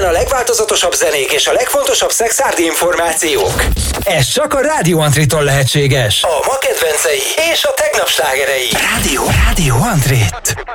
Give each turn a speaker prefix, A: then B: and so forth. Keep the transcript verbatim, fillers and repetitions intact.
A: a legváltozatosabb zenék és a legfontosabb szexárdi információk. Ez csak a Rádió Antritól lehetséges. A ma kedvencei és a tegnap slágerei. Rádió, Rádió Antrit.